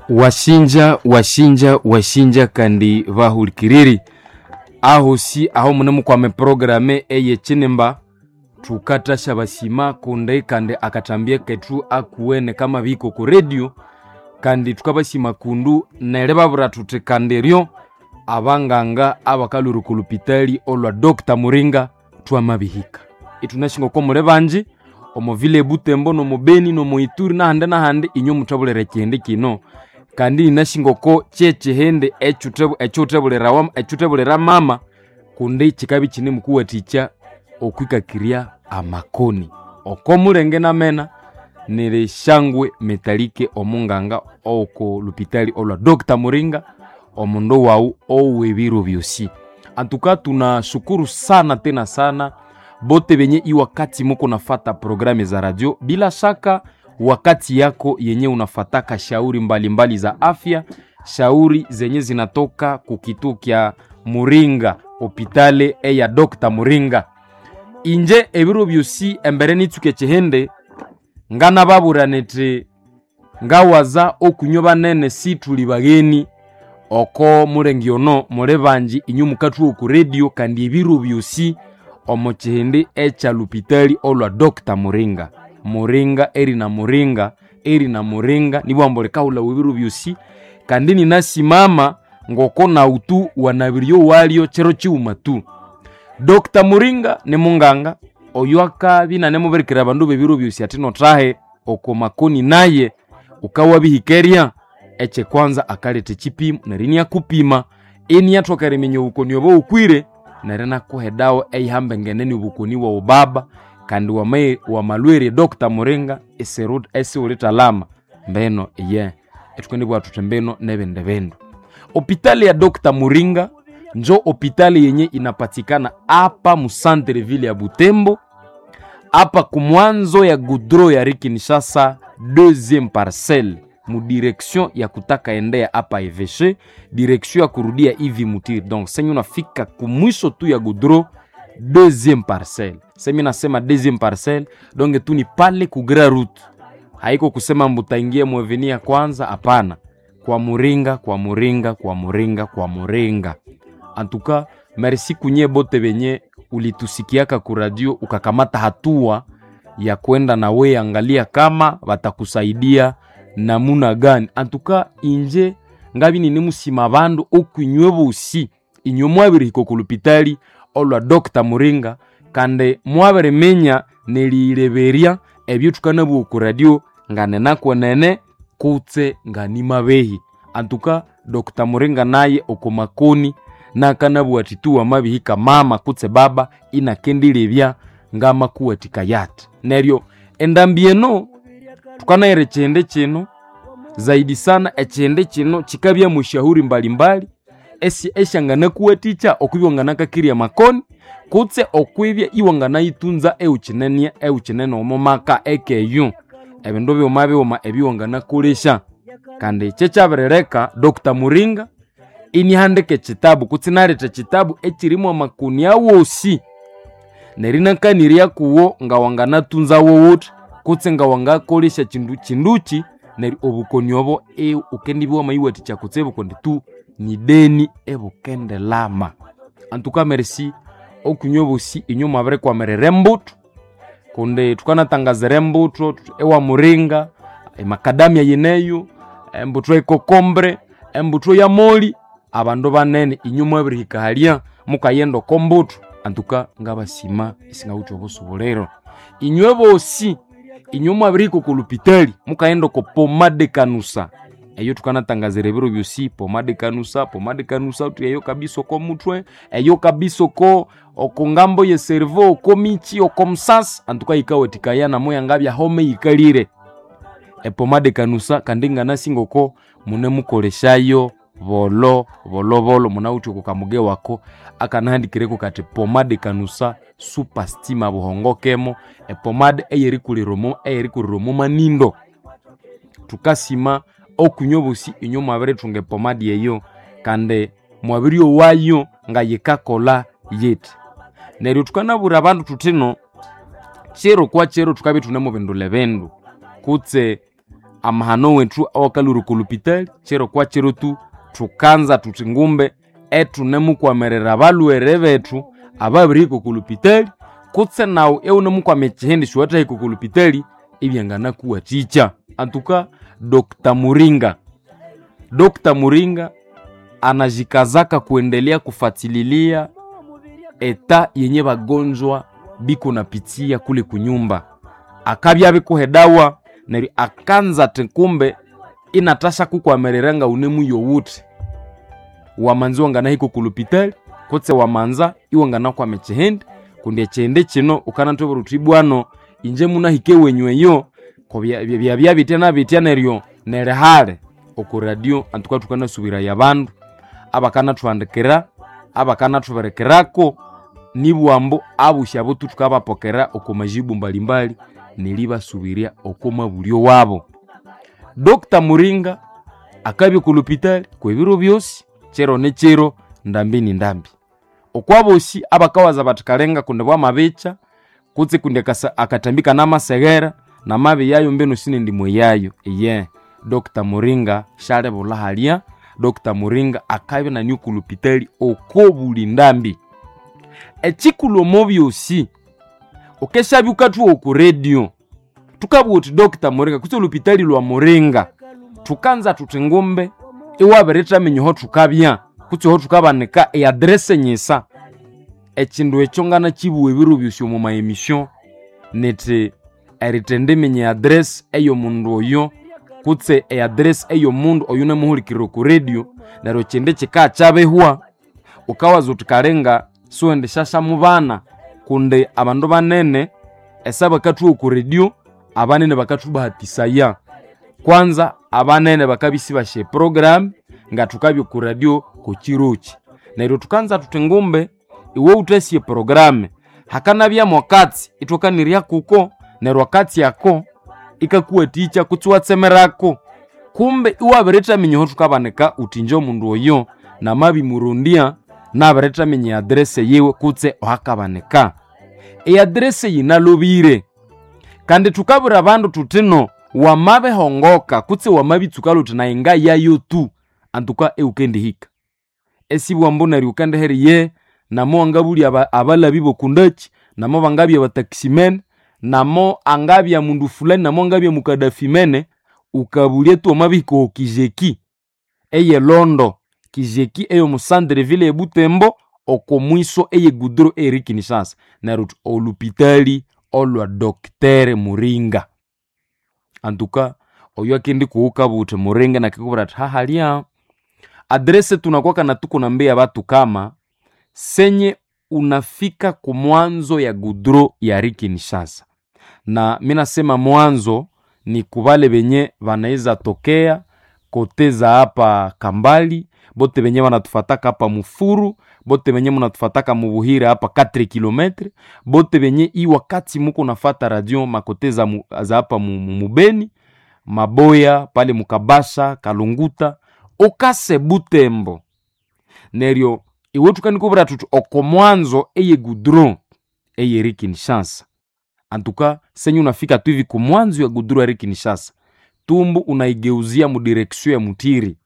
washinja kandi vahulikiriri aho si aho munemu kwa me programe eye chinemba tukatasha basima kunde kandi akatambia ketu akuene kama biko ku radio kandi tukabasima kundu nereba buratutte kanderyo abanganga abakaluru ku lupitali olwa Dr. Muringa twamabihika itunashingo ko murebanji omovile Butembo no mubeni no muituri na hande inyo mutabulere kende kino kandi nashingo ko hende echutebulera mama kunde chikabi chine mkuwa ticha okwikakiria amakoni okomurenge na mena nere shangwe metalike omunganga oko lupitali olwa Dr. Muringa omundo wau owebiro byosi. Antuka tunashukuru sana tena sana bote benye wakati muko nafata programe za radio. Bila shaka wakati yako yenye unafataka shauri mbalimbali za afya, shauri zenye zinatoka kukituo kya Muringa hopitale ya Dr. Muringa. Inje ebiro byosi embereni tukechehende ngana baburanete ngawaza okunyoba nene si tuli bageni oko murengiono murebanji inyumukatu ku radio kandi ebiro byosi omochehende echa lupitali olwa Dr. Muringa. Muringa eri na Muringa nibwambole kaula ebiro byosi kandi ninasimama ngoko na utu wanabiryo walio chero chiumatu. Dr. Muringa ni munganga oyuaka binane muberikira bandu bebiro byosi atino trahe oko makoni naye ukawa bihikeria eche kwanza akalete chipimo narini ya kupima eni yatokare menyo ukoni obo ukwire narena kohedao eihambe ngeneni ubukoni wa ubaba kandi wa malwere Dr. Muringa eserud uleta lama mbeno etukende bwa tutembeno nebendebendo. Hopitali ya Dr. Muringa njo hopitali yenye inapatikana hapa musantere vile ya Butembo, hapa kumwanzo ya Gudro ya Kinshasa 2e parcelle mu direction ya kutaka endea hapa Eveshe, direction ya kurudia hivi Mutiri. Donc senyo unafika kumwisho tu ya Gudro 2e parcelle. Semi nasema 2e parcelle, donc tu ni pale ku Grand Route. Haiko kusema mutaingia mwevenia kwanza, hapana. Kwa Muringa. Antuka merci kunye bote benye ulitusikiaka ku radio ukakamata hatua ya kwenda na we angalia kama watakusaidia namuna gani. Antuka inje ngabi ni musima bandu okunywebu usi inyomwabiri ku lupitali olwa Dr. Muringa kande mwabere menya nelireberia ebyo tukanabu ku radio ngane nako nene kutse ngani mabehi. Antuka Dr. Muringa naye okomakoni na kanabu atitua mabihika mama kutse baba inakendilebya ngama kuwatika yat neryo endambieno tukana ere chende chino zaidi sana echende chino chikabya mushahuri mbalimbali eshangana kuwaticha okubiyongana kakiria makoni kutse okwibya iwangana itunza euchinene omomaka ekeyo ebendo byo ebiwangana kulesha kandi chechaberereka Dr. Muringa inihandeke chitabu kutsinarete chitabu echirimo makuni ya wosi nerina kaniria kuwo ngawangana tunza wowote kutse ngawanga kolesha chinduchi neri obukonyobo ukendibwa mayiwati chakutsebo konde tu ni deni ebukende lama. Antuka merci okunyobo si inyuma bare kwa mererembuto konde tukana tangaza rembuto ewa Muringa makadamia yeneyo embutro ikokombre embutro ya moli abando banene inyuma ebirika halia mukayendo kombuto. Antuka ngabasima isinga ucho bosobolero inywebo si inyuma biriko ku lupitali mukayendo ko pomade kanusa eyo tukana tangazere biro byosi pomade kanusa tuyeyo kabiso ko mutwe eyo kabiso ko okongambo ye cerveau ko michi okomsas. Antuka ikawe tikayana moya ngabya home yikalire pomade kanusa kandinga nasingo ko mune mukoleshayo volo munauti kukamuge wako akanandikireko kati pomade kanusa super stima buhongokemo pomade eyeri kuliromo manindo tukasima okunyobusi inyoma bere tunge pomade yeyo kande mwabirio wayo ngayekakola yet neryo tukanabura abantu tutino chero kwa chero tukabe tunemo bendule bendu kutse amahano wetu awakaluru kulupitali chero kwa chero tu tukanza tutingumbe etu nemu kwa merera baluere betu ababiri kulupitali kutse nawo eunemu kwa mechihindi shuwata kulupitali ibyangana kuwa chicha. Antuka Dr. Muringa anajikazaka kuendelea kufatililia eta yenye bagonjwa biko napitia kule kunyumba. Akabya biko hedawa neri akanza tenkumbe inatasha kukwa mereranga unemu yowute. Wamanzi wangana hiko kulupitali kutse wamanza iwangana kwa mechihindi kundi chende chino ukanatoba rutibwano inje muna hike wenyweyo ko bya bitena ryo nerehale oku radio. Antuka tukana subira yabandu abakana twandikira abakana tuberekerako nibwambo abushabo tukabapokera oku majibu mbalimbali niliba subiria oku mabulyo wabo. Dr. Muringa akabi kulupitali kwebiro byosi chero ne chero ndambi ni ndambi okwabosi abakawaza batikalenga kunde bwa mabecha kutse kunde kasa akatambika na masegera na mabe yayo mbeno sine ndimwe yayo Dr. Muringa shale bulahalia. Dr. Muringa akabe na nyukulupitali okobuli ndambi echikulo mobyosi okeshabi ukatu oku radio tukabuti Dr. Muringa kutse lupitali lwa Muringa tukanza tutingombe iwabereta minyo tukabya kutse ho tukabaneka address nyisa echindu echongana chibuwe biru byosyo mu emission nete eritende menye address eyo mundu oyo kutse address eyo mundu oyo ne muhulikiro ku radio nero chende chika chabehwa ukawaza utikalenga suende shasha mubana kunde abandu banene esaba katu ku radio abanene bakatu bahatisaya kwanza abanene bakabisi bashe program nga tukabyo ku radio ku chiruchi nero tukanza tutengombe iwe utesiye programe hakana bya mwakati itokaniria kuko nero wakati yako ikakuwa ticha kutsuwa tsemerako kumbe iwabereta minyo tukabaneka utinjo mundu oyo na mabi murundia na bereta minye address yewe kutse ohakabaneka address yinalobire kandi tukabura bandu tutino wamabe hongoka kutse wamabi tukalo tunainga yayo tu antuka eukendi hika esibu ambona riukande heri namo angabuli abalabi bokundachi namo bangabi abataximen namo angabi mundu fulani namo angabi mukadafimene ukabulie tu mabiko kijeki londo kijeki eyo musandreville ebutembo okomwiso gudro Kinshasa na route olupitali olwa Dr. Muringa. Antuka oyo akindi kuuka bute Muringa na kikubura hahalia adrese tunakuwa na tuko nambia watu kama senye unafika kumwanzo ya gudro ya Kinshasa. Na mina sema mwanzo ni kubale benye wanaiza tokea koteza hapa Kambali, bote benye wanatufataka hapa Mufuru, bote benye wanatufataka Mubuhira hapa 4 km, bote benye i wakati muko nafata radio makoteza za hapa Mubeni, Maboya, pale Mukabasha, Kalunguta, okase Butembo. Nerio, iwe tukanikubura tutu okomwanzo gudron Kinshasa. Antuka senyu unafika tu hivi kumwanzo ya gudro ya Kinshasa. Tumbu unaigeuzia mu direksio ya Mutiri.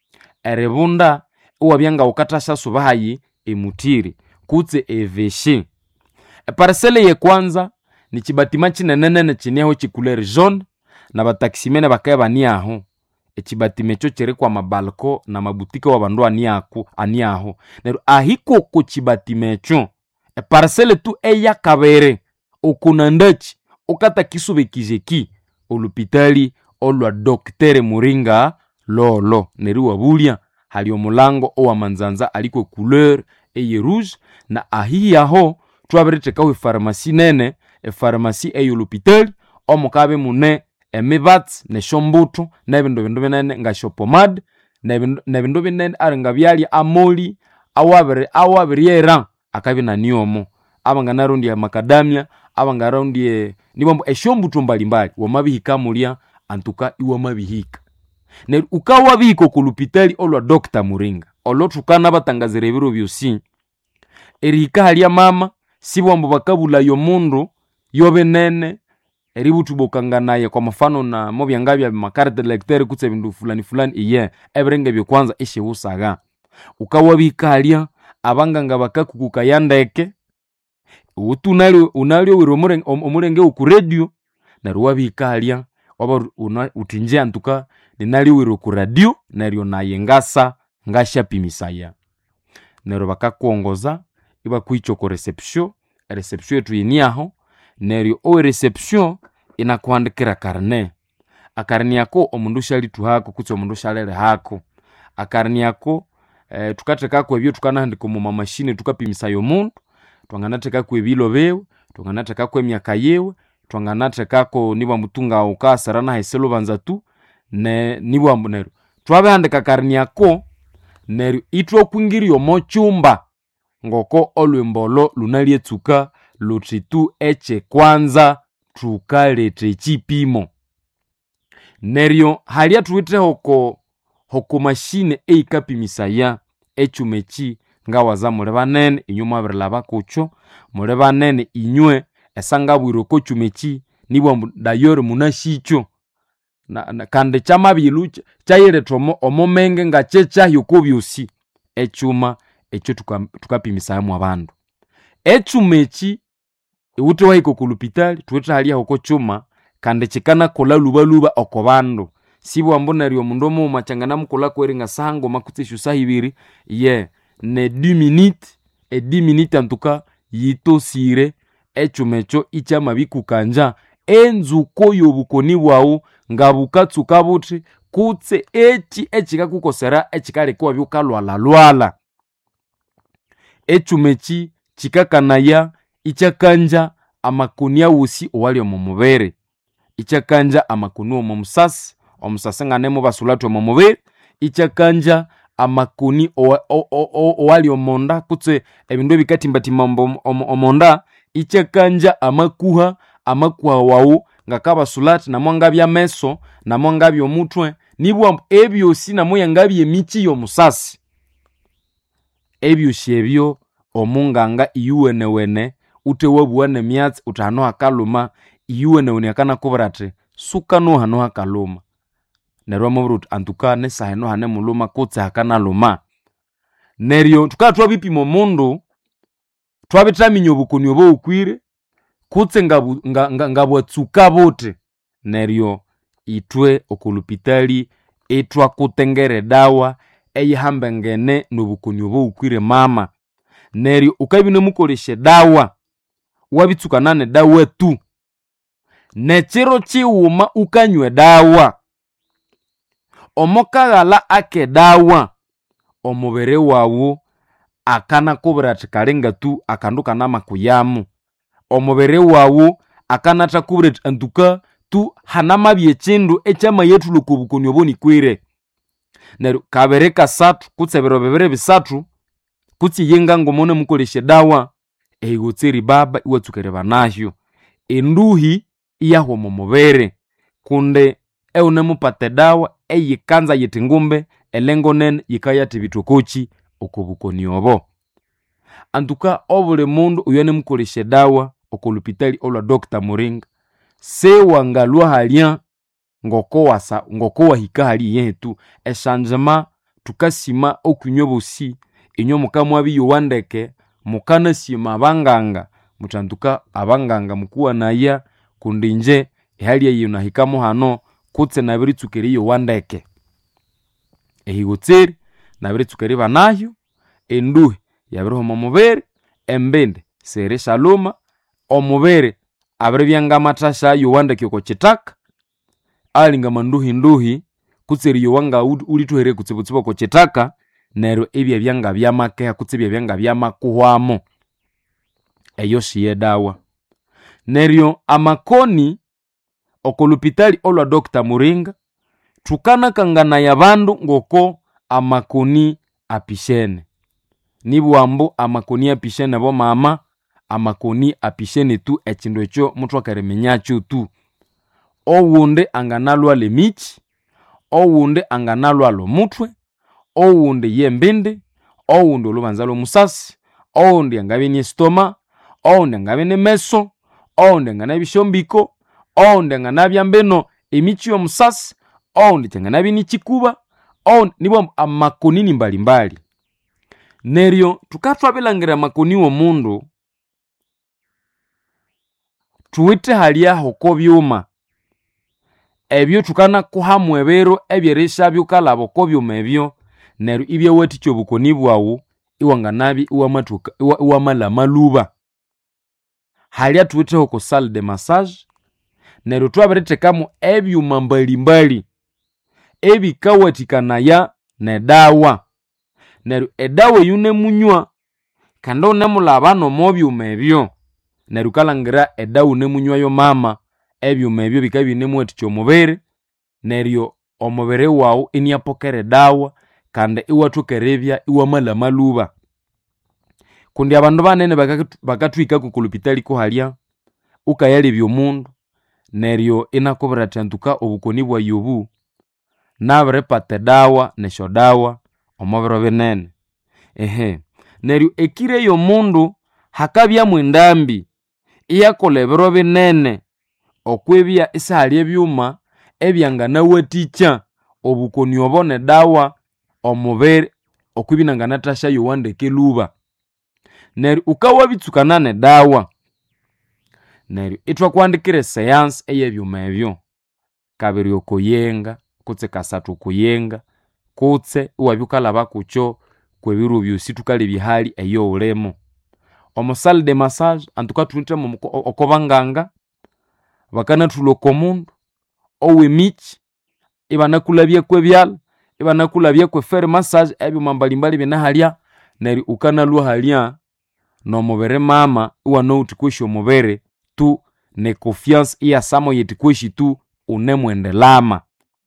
Erebunda uwabyanga ukatasha subahayi Mutiri kutse eveshe. Parcelle ye kwanza ni chibatima chinenene chineho chikulere jaune na bataximene bakaya baniaho. Chibatime cho chere kwa mabalko na mabutike wa bandu aniaho. Nero ahiko ko chibatime cho. Parcelle tu eya kabere okunandachi okata kisube kijeki olupitali olwa Dr. Muringa lolo neru wabulia halio mulango owa manzanza aliko couleur rouge na ahi yaho tuaberete kawe pharmacie nene pharmacie olupitali omukabe mune emibats ne shombuto na bindo nene nga shopomade na bindo nene aranga byali amoli awabere yera akabe na niomo abanga rundi ya macadamia abanga rundi nibombo eshombuto mbalimbali wamabihika mulia antuka iwa mabihika ne ukawa biko kulupitali olwa Dr. Muringa olotukana batangazire biro byosi erika halia mama sibombo bakabula yo mundu yobenene eribu tubokanganaye kwa mfano na mobi ngabya makarite lecteur kutse bindu fulani fulani iye ebrenge byo kwanza ishe usaga ukawabikalia abanganga bakakukuka yandeke unalio wiro omurenge ku radio na ruwabikalia waba utinje antuka ninali wiro ku radio naryo nayengasa ngasha pimisaya nero bakakuongoza iba kuicho ko reception yetu yiniaho neryo o reception inakuandikira karne akarni yako omundu shali tuhako kutse omundu shalele hako akarni yako tukateka ko ebyo tukanahandika mu machine tukapimisa yo muntu twanganateka ko ebilo bewe twanganateka ko emyaka yewe twanganateka ko niba mutunga ukasarana haiselo banza tu ne niba mbonero twabehandika karni yako neryo itwo kwingiriyo mo chumba ngoko olwembolo lunalietsuka lutritu eche kwanza tukalete chipimo neryo halia tuwite hoko machine eikapimisaya echumechi ngawaza mule banene inyuma abirlaba kucho mule banene inywe esanga bwiro ko chumechi nibwa dayore munashicho na kande chamabilu chayireto omomenge nga checha yokobyusi echuma echo tukapimisa mu abandu echumechi ute wahiko kulupitali tuweta halia hoko chuma kande chikana kola luba okobandu sibo ambona rio mundomo machangana mukola kweringa sango makutishu sahibiri ye ne 10 minutes antuka yitosire echumecho ichama bikukanja enzuko yobukoni bwawo ngabukatsuka buti kutse echika kukosera echikale kwa byukalwala echumechi chikakanaya ichakanja amakunia wusi owali omumubere ichakanja amakuni omusasi omusasi nganemo basulatu omumubere ichakanja amakuni owali omonda kutse ebindu bikatimba omonda ichakanja amakuha wawu ngakaba sulati na mwanga bya meso na mwanga bya omutwe nibwa ebyosi na moyanga bya emichi yomusasi ebyosi ebyo omunganga iyuwenewene ute wabuwane myatsi utano akaluma iyuwenewene akana kubrate sukano hano akaluma nerwa mubrut antuka nesa hano hane muluma kutse akana luma neryo tukatwa bipimo mundu twabitaminyo bukoni obo ukwire kutse ngabwatsuka bote neryo itwe okulupitali etwa kutengere dawa eyihambengene nobukoni obo ukwire mama neryo ukabine mukoleshe dawa wabitsuka nane dawa tu nechiro chiuma ukanywe dawa omokagala ake dawa omubere wawo akana kubrati kalenga tu akanduka nama kuyamu omubere wawo akana takubrati antuka tu hanama byechindu echama yetu lokubukoni oboni kwire neryo kabere kasatu kutse bebere bisatu kutsi yenga ngomone mukoleshe dawa eyigotseri baba iwatsukere banahyo enduhi iyaho mumubere kunde eune mupate dawa eyikanza yitingumbe elengo nene yikayati bitokochi okubukoni obo antuka obule mundu uyane mukoleshe dawa okulupitali olwa Dr. Muringa sewa ngalwa halya ngoko wahika hali yetu eshanjema tukasima okunyobosi inyo mukamwa biyo wandeke mukana sima abanganga mutantuka abanganga mukuwa naya kundinje hali yeyo nahikamo hano kutse nabiri tsukeri yo wandeke ehigotseri nabiri tsukeri banahyo enduhi yabiroho mumubere embende sere shaloma omubere abiri byanga matasha yo wandeke ko chitaka alinga manduhi kutseri yo wanga ulituhere kutsibutsibo ko chitaka neryo ebya byanga byamake kutse byanga byamakuhwamo eyo shiye dawa neryo amakoni okulupitali olwa Dr. Muringa tukana kangana yabandu ngoko amakoni apishene nibwambo amakoni apishene bo mama amakoni apishene tu echindo ekyo muthu akaremenyacho tu owunde anganalwa lemichi owunde anganalwa lo mutwe owunde yembinde owunde olubanza lo musasi owunde ngabini stoma owunde ngabini meso owunde ngana bishombiko onde nganabya mbeno emichi omusasi, onde changanabya ni chikuba, onde nibo amakonini mbalimbali. Neryo tukatwabilangira amakoni w'omundu tuwite haliaho ko byuma ebyo tukana kuhamu ebero ebyeresha byukalabo ko byuma ebyo, neryo ibya waticho obukoni bwawu iwanganabi iwamala maluba. Halia tuwiteho ko salle de massage, neryo twabiritekamu ebyuma mbalimbali ebikawatikanaya nedawa. Neryo edawa yune munywa kandi unemulaba nomo byuma ebyo, neryo kalangira edawa unemunywa yo mama ebyuma ebyo bikabinemuwaticha omubiri, neryo omubiri wawu iniapokera edawa kandi iwathokerebya iwamala maluba. Kundi abandu banene bakatwika kukulupitali ko halia ukayalebya omundu neryo inakubira tantuka obukoni bwa yobu nabiripata edawa nesho dawa omubiro binene. Neryo ekire y'omundu hakabya mwindambi iyakola ebiro binene okwebya isahali ebyuma ebyanganawaticha obukoni obo nedawa omubiri okwibinanganatasha yowandeke luba. Neryo ukawabitsukana nedawa, neryo itwakwandikire science eyebyuma ebyo kabiri okoyenga kutse kasatu kuyenga kutse iwabyukalaba kucho kwebiru byosi tukalebya hali eyo ulemo. Omu salle de massage antuka tunitemu okobanganga bakanathula okomundu owemichi ibanakulabya kwebyala ibanakulabya kwe fair massage ebyuma mbalimbali bina halia, neryo ukanalwa halia nomubiri mama iwanawuthi kweshi omubiri tu ne confiance iyasamo yeti kweshi tu unemwendelama.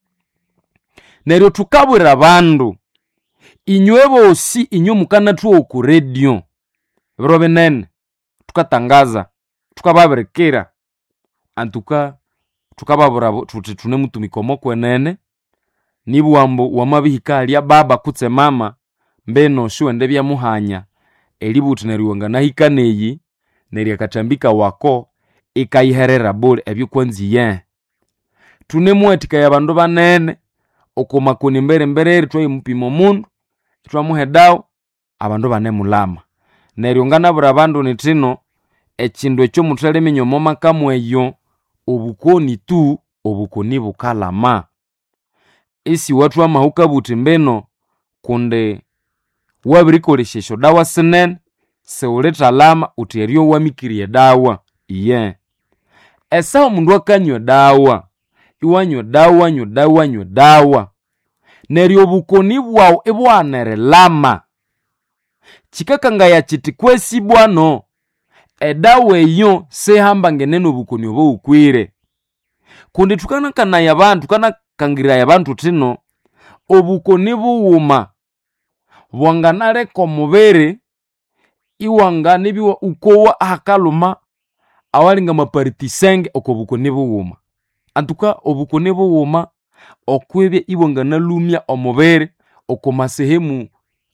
Neryo tukabwira abandu inywe bosi inywe mukanathuwa oku radio biro binene tukatangaza tukababirikira antuka tukababura tuti tunemutumika omokwenene nibwambu wamabihika halia baba kutse mama mbeno shiwende byamuhanya elibuthi neryo wanganahika neyi neryo akatambika wako ikayiherera bole ebyo kwanziye. Tunemuwathika y'abandu banene okomakoni mbere twayimupima omundu twamuhedawo abandu banemulama. Neryo nganabura abandu nitino ekindu ekyo muthalemenya omo makamu eyo obukoni tu obukoni bukalama. Isi watu amahuka buti mbeno kunde wabirikolesha esyo dawa sinene siwulithalama uthi eryo wamikirie dawa iye. Esaha omundu akanywa dawa iwanywa dawa neryo obukoni bwawu ibwanerilama. Chikakangaya chiti kwesi bwano edawa eyo sehamba ngenene obukoni obo ukwire. Kundi tukanakanaya abantu tukanakangiraya abantu tino obukoni buwuma bwanganaleka omubiri iwanganibwa ukowa ahakaluma awalinga maparitisenge oko bukoni buwuma. Antuka obukoni buwuma okwebya iwanganalumya omubiri okomasehemu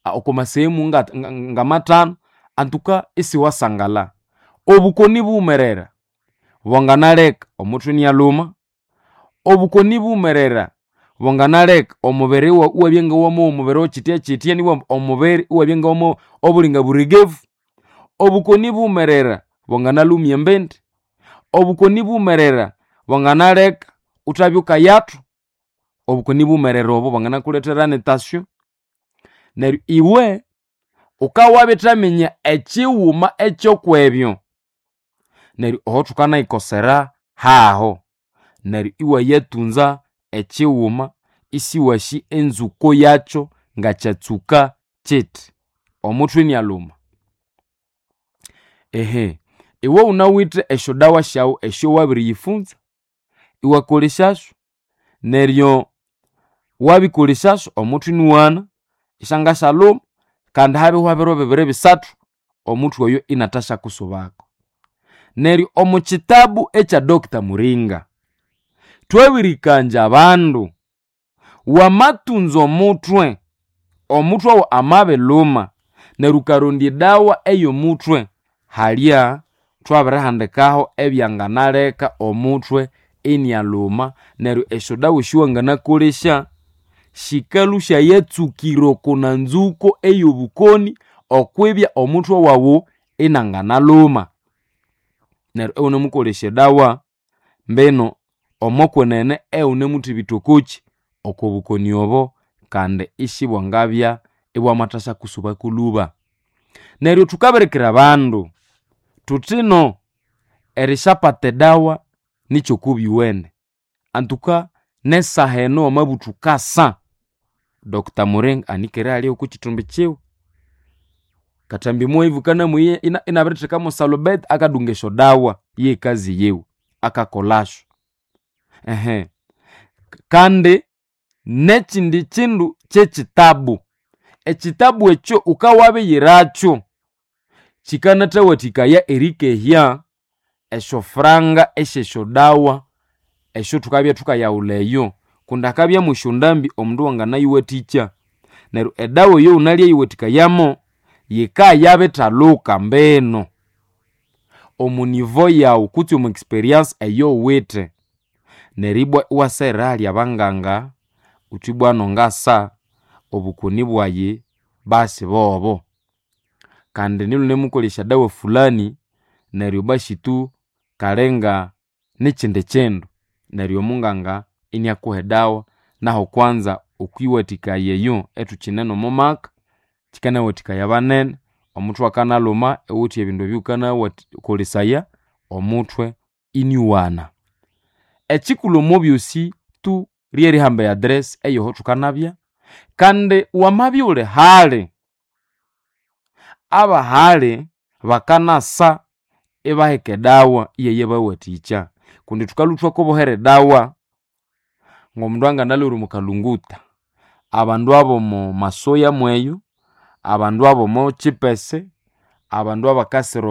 nga matano antuka isi wasangala. Obukoni bumerera bwanganaleka omutwe nialuma, obukoni bumerera bwanganaleka omubiri uwabyenga wamo omubiri ochitya niwo omubiri uwabyenga wamo obulinga burigevu. Obukoni bumerera bwanganalumya embindi, obukoni bumerera bwanganaleka utabyuka yatu, obukoni bumerera obo bwanganakuletera netasyo. Neryo iwe ukawabitaminya ekiwuma ekyokwebyo neryo oho tukanayikosera haho. Neryo iwayatunza ekiwuma isiwashi enzuko yacho nga kyatsuka kiti omutwe nialuma. Iwe unawite esyo dawa shawu esyo wabiriyifunza iwakoleshasu, neryo wabikoleshasu omutwe niwana ishanga shalom kandi habiho habiro bibiri bisatu omutwe oyo inatasha kusubako. Neryo omukitabu echa Dr. Muringa twabirikanja abandu wamatunza omutwe wo amabe luma neryo ukarondya dawa eyo mutwe halia twabirihandikaho ebyanganaleka omutwe enialuma neryo esyodawa shiwanganakolesya shikalusha yetsukiro kuna nzuko eyobukoni okwibya omutwe wawu inanganaluma. Neryo eunemukolesya dawa mbino omokwenene eunemuthibitokoki okobukoni obo kandi ishibwangabya ibwamathasya kusuba kuluba. Neryo tukabirikira abandu tutino erishapata dawa nicho kubiwene antuka nesaha eno wamabuthuka Dr. Muringa anikere ali okuchitumbi chiwe katambi moivu kana muye inabiritheka mu salobet akadungesho dawa ye kazi yewe akakolasho kandi nechindi chindu chechitabu ekitabu ekyo ukawabiyiracho chikanathawathikaya erikehya eshofranga eshesho dawa esho tukabya tukayawuleyo kundi akabya mushondambi omundu wanganayiwathikya neryo edawa yo unalya yiwathikayamo yikayabithaluka mbeno omunivo yawu kutsi omu experience eyo withe neribwa iwaserali abanganga uthibwa nongasa obukoni bwaye basi bobo kandi nilunemukolesya dawa fulani neryo bashitu kalenga nichindi chindu neryo munganga iniakuhe dawa naho kwanza okwiwathikayeyo ethukinene omumaka chikanawathikaya banene omutwe akanaluma ewuthi ebindu ebyukanakolesaya omutwe iniwana. Echikulhumo byosi tu ryerihamba ya address eyoho thukanabya kandi wamabya uli hali abahali bakanasa ibaheka dawa iyeye bawathikya kundi thukaluthwa kobohere dawa ngomundu anganalhwere mukalunguta abandu abo mu masoya mweyo abandu abo mu chipese abandu abakasira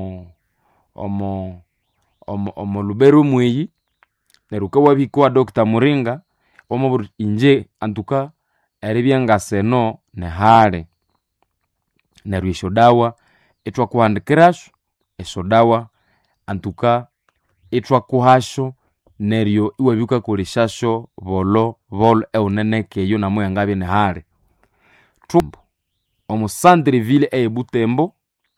omo lubero mweyi neryo ukawabikwa Dr. Muringa omubiri inje antuka eribya ngaseno nehali neryo esyo dawa ithwakuhandikirasyo esyo dawa antuka ithwakuhasyo neryo iwabyukakolesasyo bolo eunenekeyo namwe yangabya nehali omu Centreville eye Butembo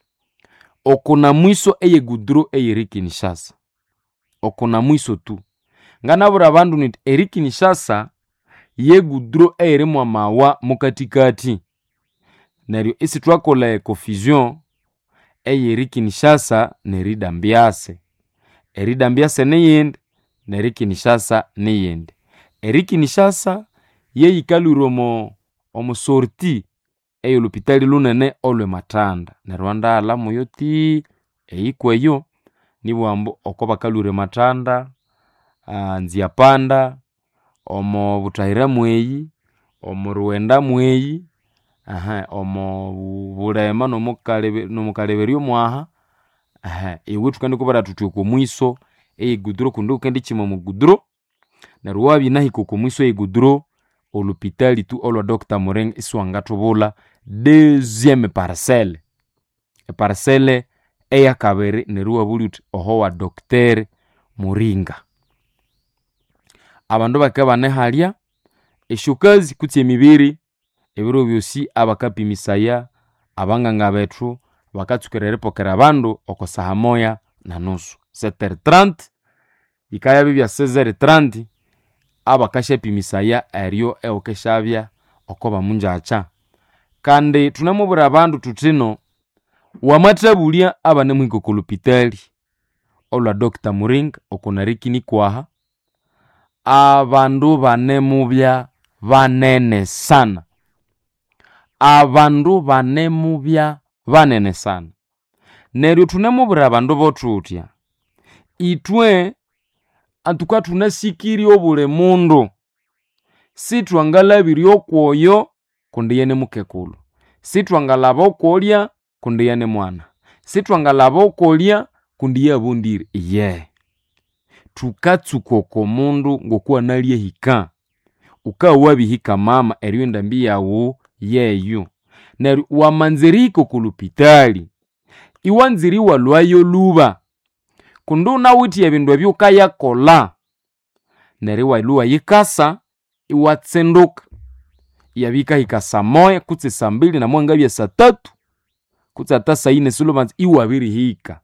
okuna mwiso eye Gudro eye Rikinshasa okuna mwiso tu nganabura abandu niti Rikinshasa ye Gudro eye mawa mukatikati neryo isi twakola confusion eye Rikinshasa neridambiase eridambiase niyindi nerikinshasa niyindi Rikinshasa ye yikalwire omu sorti eyo lupitali lunene olwe Matanda neryo andala muyoti eyikweyo nibwambu oko bakalwire Matanda nzia panda omo Butahira mweyi omo Ruwenda mweyi omo Bulema nomukaleberyo mwaha iwe tukandikubara tuthi okomwiso eye Gudro kundi ukendichima mu Gudro neryo wabinahika okomwiso eye Gudro olupitali tu olwa Dr. Muringa iswangathubula deuxième parcelle parcelle eya kabiri neryo wabuli uthi oho wa Dr. Muringa. Abandu bakabane halya eshukazi kutsi emibiri ebiro byosi abakapimisaya abanganga bethu bakatsukira eripokera abandu okosaha moya na nusu 7h30 ikaya bibya 16h30 abakashapimisaya eryo eukeshabya okoba munjacha kandi tunamubura abandu tutino wamathabulya abanemwiko kolupitali olwa Dr. Muringa okonarikini kwaha abandu banemubya banene sana abandu banemubya banene sana neryo tunemubura abandu botutya itwe antuka tunasikiri obule mundu sitwangalabirya okwoyo kundi yene mukekulu sitwangalaba okolya kundi yene mwana sitwangalaba okolya kundi yabondire tukatsuka oko mundu ngokuwa nalye hika ukawabihika mama eryo ndambi yawu yeyo neryo wamanziriko kulupitali iwanziri walwayo luba kundu nawiti ebindu ebyo ukayakola neryo wailuwa yikasa iwatsenduka yabika hikasa moya kutse saa 2 na mwangabya saa 3 kutse hata saa 4 sulubanza iwabiri hika.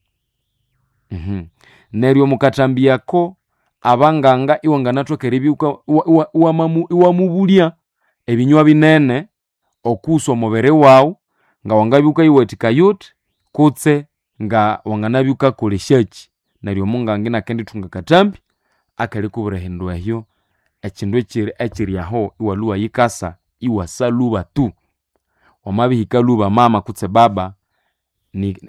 Neryo mukatambiyako abanganga iwanganathoka ribyuka iwamubulya ebinywa binene okuswa omubiri wawu nga wangabyuka iwathika yuthi kutse nga wanganabyuka kolesyachi. Neryo munganga inakendithunga katambi akalikubura hindu ehyo ekindu ekiri aho iwaluwa yikasa iwasaluba tu. Wamabihika luba mama kutse baba ni